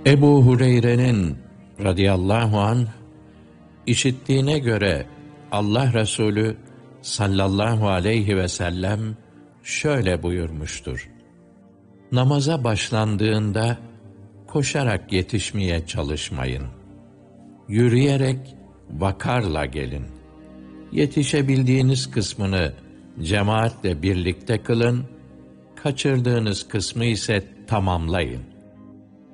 Ebu Hureyre'nin radıyallahu anh işittiğine göre Allah Resulü sallallahu aleyhi ve sellem şöyle buyurmuştur: Namaza başlandığında koşarak yetişmeye çalışmayın. Yürüyerek vakarla gelin. Yetişebildiğiniz kısmını cemaatle birlikte kılın, kaçırdığınız kısmı ise tamamlayın.